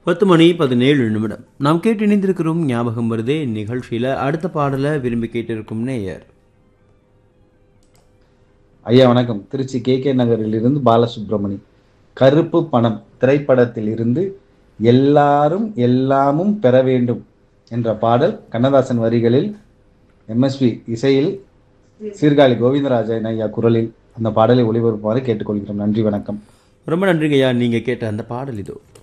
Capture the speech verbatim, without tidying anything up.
பத்து மணி பதினேழு நிமிடம். நாம் கேட்டு இணைந்திருக்கிறோம் ஞாபகம் வருதே நிகழ்ச்சியில். அடுத்த பாடலை விரும்பி கேட்டிருக்கும் நேயர். ஐயா வணக்கம். திருச்சி கே கே நகரில் இருந்து பாலசுப்ரமணி. கருப்பு பணம் திரைப்படத்தில் இருந்து எல்லாரும் எல்லாமும் பெற வேண்டும் என்ற பாடல் கண்ணதாசன் வரிகளில் எம்எஸ்வி இசையில் சீர்காழி கோவிந்தராஜன் ஐயா குரலில் அந்த பாடலை ஒளிபரப்புமாறு கேட்டுக்கொள்கிறோம். நன்றி, வணக்கம். ரொம்ப நன்றிங்கய்யா. நீங்கள் கேட்ட அந்த பாடல் இதோ.